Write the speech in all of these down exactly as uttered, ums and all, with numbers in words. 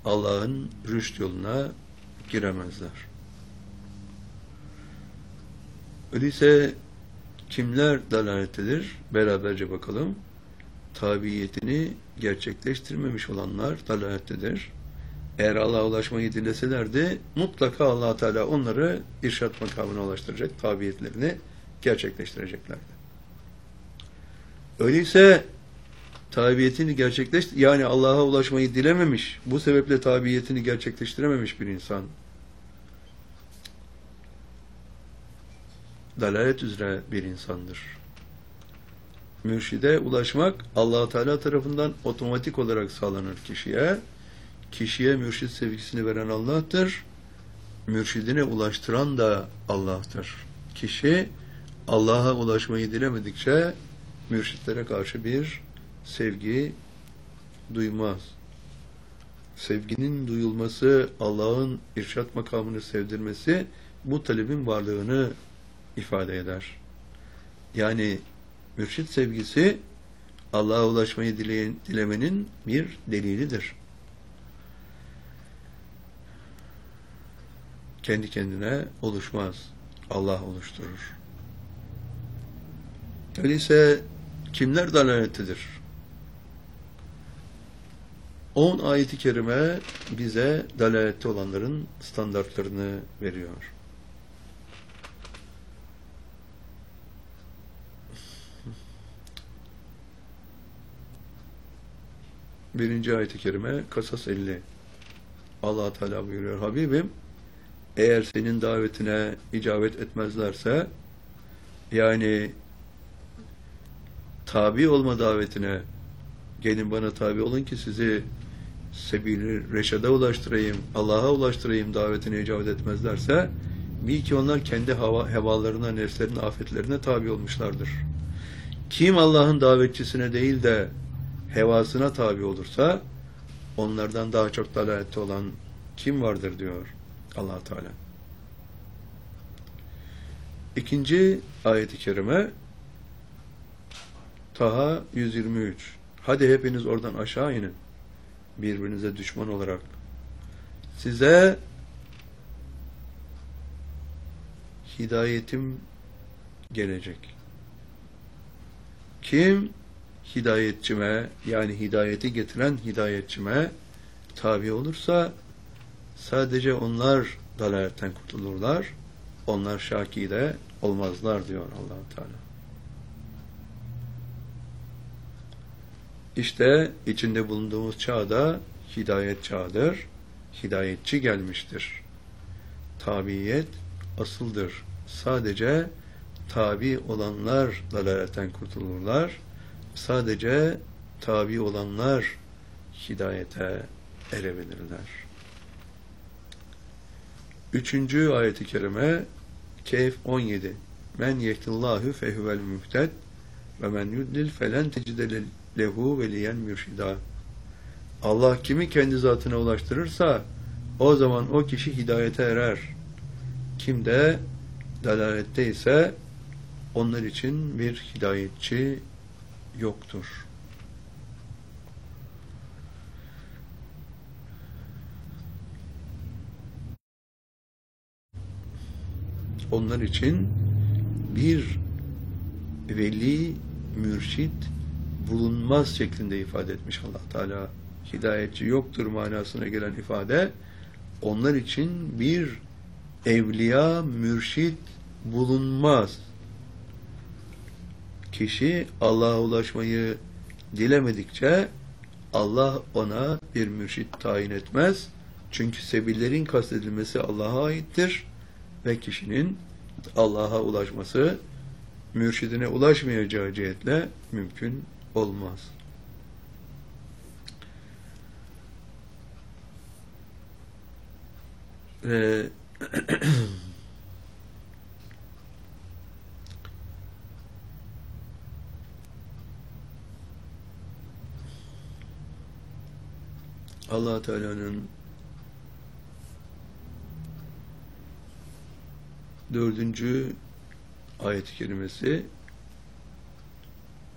Allah'ın rüşt yoluna giremezler. Öyleyse kimler dalalettedir? Beraberce bakalım. Tabiyetini gerçekleştirmemiş olanlar dalalettedir. Eğer Allah'a ulaşmayı dileselerdi mutlaka Allah Teala onları irşat makamına ulaştıracak, tabiyetlerini gerçekleştireceklerdi. Öyleyse tabiyetini gerçekleş, yani Allah'a ulaşmayı dilememiş, bu sebeple tabiyetini gerçekleştirememiş bir insan dalalet üzere bir insandır. Mürşide ulaşmak Allah Teala tarafından otomatik olarak sağlanır kişiye. Kişiye mürşid sevgisini veren Allah'tır. Mürşidine ulaştıran da Allah'tır. Kişi Allah'a ulaşmayı dilemedikçe mürşitlere karşı bir sevgi duymaz. Sevginin duyulması, Allah'ın irşat makamını sevdirmesi bu talebin varlığını ifade eder. Yani mürşid sevgisi Allah'a ulaşmayı dileyen, dilemenin bir delilidir. Kendi kendine oluşmaz. Allah oluşturur. Öyleyse kimler dalalettedir? on ayet-i kerime bize dalalette olanların standartlarını veriyor. Birinci ayet-i kerime Kasas elli. Allah Teala buyuruyor: Habibim, eğer senin davetine icabet etmezlerse, yani tabi olma davetine, gelin bana tabi olun ki sizi sebil-i reşada ulaştırayım, Allah'a ulaştırayım davetine icabet etmezlerse, bil ki onlar kendi hava, hevalarına, nefslerine, afetlerine tabi olmuşlardır. Kim Allah'ın davetçisine değil de hevasına tabi olursa, onlardan daha çok dalalette olan kim vardır diyor Allah Teala. İkinci ayet-i kerime Taha yüz yirmi üç. Hadi hepiniz oradan aşağı inin. Birbirinize düşman olarak. Size hidayetim gelecek. Kim hidayetçime, yani hidayeti getiren hidayetçime tabi olursa sadece onlar dalaletten kurtulurlar. Onlar şaki de olmazlar diyor Allah Teala. İşte içinde bulunduğumuz çağda hidayet çağıdır. Hidayetçi gelmiştir. Tabiyet asıldır. Sadece tabi olanlar dalaletten kurtulurlar. Sadece tabi olanlar hidayete erebilirler. Üçüncü ayet-i kerime Kehf on yedi. Men yehdillahu fehuvel muhted ve men yudlil felen tecide lehu veliyen mürşida. Allah kimi kendi zatına ulaştırırsa o zaman o kişi hidayete erer. Kim de dalalette ise onlar için bir hidayetçi yoktur. Onlar için bir veli, mürşit bulunmaz şeklinde ifade etmiş Allah Teala. Hidayetçi yoktur manasına gelen ifade, onlar için bir evliya, mürşit bulunmaz. Kişi Allah'a ulaşmayı dilemedikçe Allah ona bir mürşit tayin etmez. Çünkü sebillerin kastedilmesi Allah'a aittir ve kişinin Allah'a ulaşması mürşidine ulaşmayacağı cihetle mümkün olmaz. Ve Allah Teala'nın dördüncü ayet-i kerimesi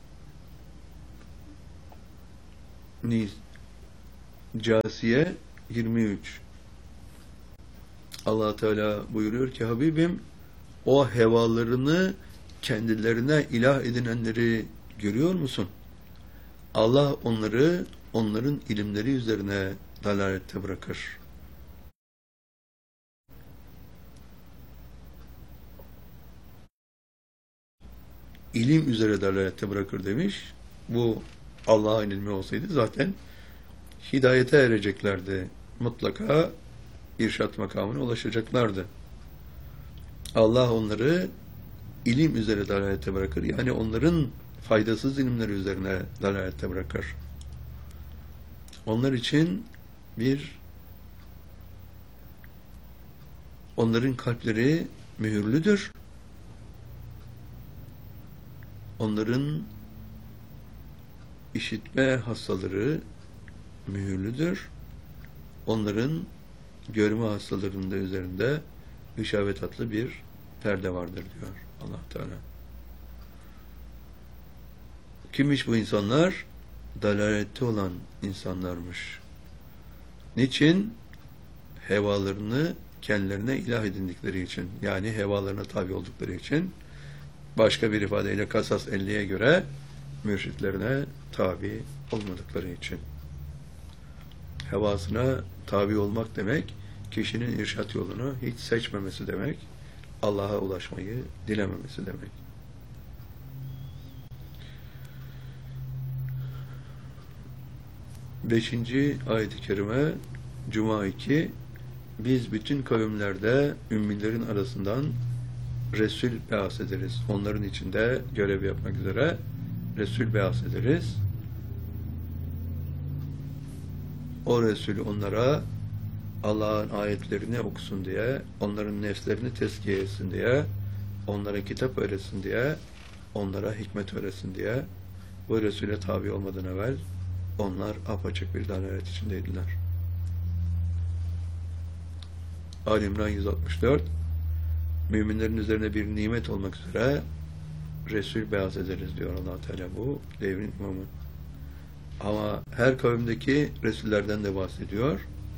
Casiye yirmi üç. Allah Teala buyuruyor ki Habibim, o hevalarını kendilerine ilah edinenleri görüyor musun? Allah onları onların ilimleri üzerine dalalette bırakır. İlim üzere dalalette bırakır demiş. Bu Allah'ın ilmi olsaydı zaten hidayete ereceklerdi. Mutlaka irşat makamına ulaşacaklardı. Allah onları ilim üzere dalalette bırakır. Yani onların faydasız ilimleri üzerine dalalette bırakır. Onlar için bir onların kalpleri mühürlüdür. Onların işitme hastaları mühürlüdür. Onların görme hastalarının da üzerinde gışavet adlı bir perde vardır diyor Allah Teala. Kimmiş bu insanlar? Dalalette olan insanlarmış. Niçin? Hevalarını kendilerine ilah edindikleri için. Yani hevalarına tabi oldukları için. Başka bir ifadeyle Kasas elliye göre mürşitlerine tabi olmadıkları için. Hevasına tabi olmak demek, kişinin irşat yolunu hiç seçmemesi demek, Allah'a ulaşmayı dilememesi demek. Beşinci ayet-i kerime, Cuma iki, biz bütün kavimlerde ümmilerin arasından Resul beas ederiz. Onların içinde görev yapmak üzere Resul beas ederiz. O Resul onlara Allah'ın ayetlerini okusun diye, onların nefslerini tezkiye etsin diye, onlara kitap öğretsin diye, onlara hikmet öğretsin diye, bu Resul'e tabi olmadan evvel onlar apaçık bir dalalet içindeydiler. Ali İmran yüz altmış dört, müminlerin üzerine bir nimet olmak üzere Resul beas ederiz diyor Allah Teala, bu devrin imamı. Ama her kavimdeki Resullerden de bahsediyor.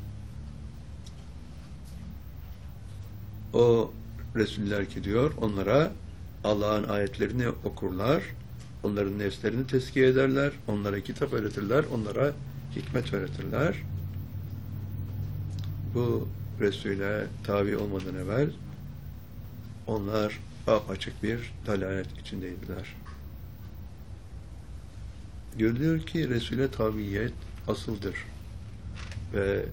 O Resuller ki diyor, onlara Allah'ın ayetlerini okurlar, onların nefslerini tezkiye ederler, onlara kitap öğretirler, onlara hikmet öğretirler. Bu Resul'e tabi olmadan evvel onlar apaçık bir dalalet içindeydiler. Görülüyor ki Resul'e tabiyet asıldır. Ve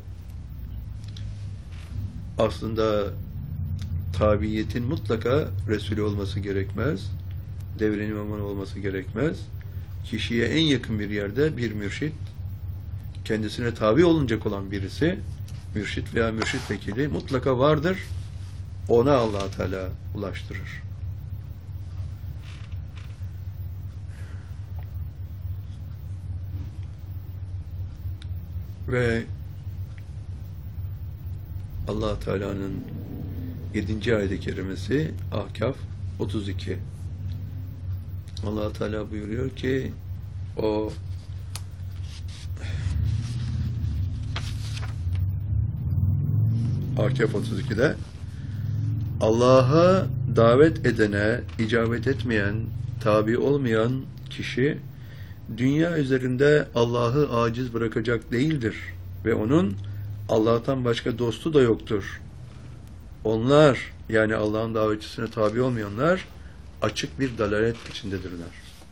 aslında tabiyetin mutlaka Resulü olması gerekmez. Devrin imamı olması gerekmez. Kişiye en yakın bir yerde bir mürşit, kendisine tabi olunacak olan birisi, mürşit veya mürşit vekili mutlaka vardır. Ona Allah Teala ulaştırır. Ve Allah Teala'nın yedinci ayet-i kerimesi Ahkaf otuz iki. Allah Teala buyuruyor ki o Ahkaf otuz iki'de Allah'a davet edene icabet etmeyen, tabi olmayan kişi dünya üzerinde Allah'ı aciz bırakacak değildir ve onun Allah'tan başka dostu da yoktur. Onlar, yani Allah'ın davetçisine tabi olmayanlar açık bir dalalet içindedirler.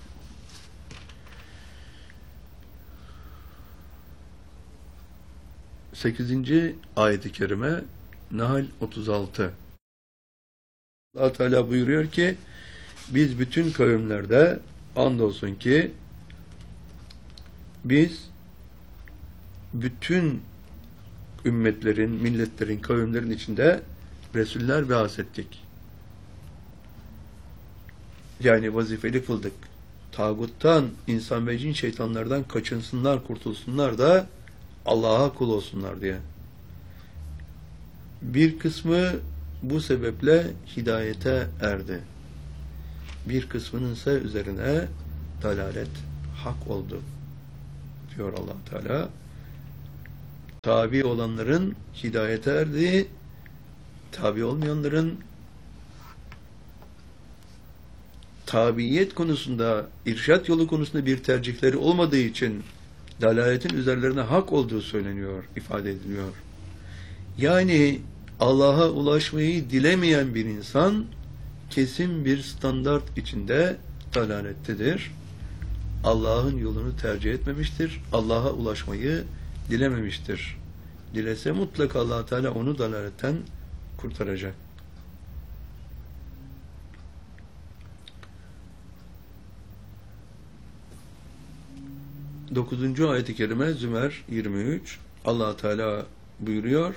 sekizinci ayet-i kerime Nahl otuz altı. Allah Teala buyuruyor ki biz bütün kavimlerde andolsun ki biz bütün ümmetlerin, milletlerin, kavimlerin içinde Resuller beas ettik. Yani vazifeli kıldık. Tağuttan, insan ve cin şeytanlardan kaçınsınlar, kurtulsunlar da Allah'a kul olsunlar diye. Bir kısmı bu sebeple hidayete erdi. Bir kısmının ise üzerine dalalet hak oldu diyor Allah Teala. tabi olanların hidayete erdiği, tabi olmayanların tabiyet konusunda, irşat yolu konusunda bir tercihleri olmadığı için dalaletin üzerlerine hak olduğu söyleniyor, ifade ediliyor. Yani Allah'a ulaşmayı dilemeyen bir insan kesin bir standart içinde dalalettedir. Allah'ın yolunu tercih etmemiştir. Allah'a ulaşmayı dilememiştir. Dilese mutlaka Allah Teala onu dalaletten kurtaracak. Dokuzuncu ayet-i kerime Zümer yirmi üç. Allah Teala buyuruyor: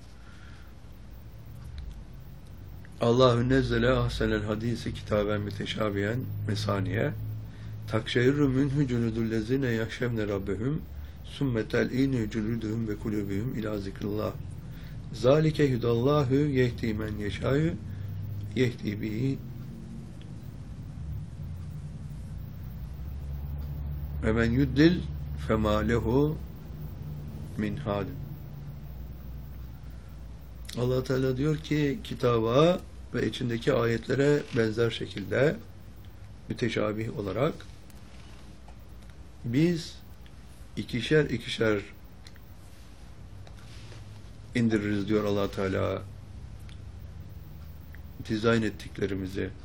Allahu nezzele ahsenel hadisi kitaben müteşabihen mesaniye takşeirru minhu culudullezine yahşevne rabbehum sümme tel'inu culuduhum ve kulubihum ila zikrillah zalike hudallahu yehdi men yeşâ'yu yehdi bihi ve men yuddil femâ lehu min hadin. Allah Teala diyor ki kitaba ve içindeki ayetlere benzer şekilde müteşabih olarak biz ikişer ikişer indiririz diyor Allah Teala dizayn ettiklerimizi.